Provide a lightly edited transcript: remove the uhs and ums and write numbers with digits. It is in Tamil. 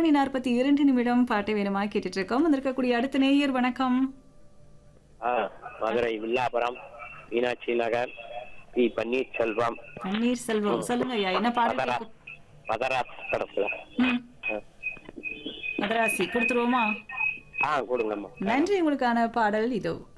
8:42 பாட்டு வேணுமா கேட்டுட்டு இருக்கோம். வந்திருக்கக்கூடிய அடுத்த நேயர் வணக்கம். மதுரை வில்லாபுரம் மீனாட்சி நகர் பி பன்னீர்செல்வம். பன்னீர்செல்வம் சொல்லுங்க ஐயா, என்ன பாடல் மதரா கேட்கும்? மதராஸ் படத்துல. ம், மதராசி கொடுத்துருவோமா? கொடுங்கம்மா. நன்றி, உங்களுக்கான பாடல் இதோ.